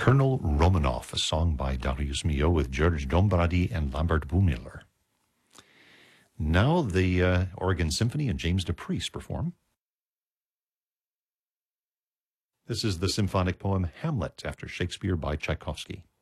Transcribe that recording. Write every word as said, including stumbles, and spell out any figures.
Colonel Romanov, a song by Darius Milhaud with George Dombrady and Lambert Boumiller. Now the uh, Oregon Symphony and James DePriest perform. This is the symphonic poem Hamlet after Shakespeare by Tchaikovsky.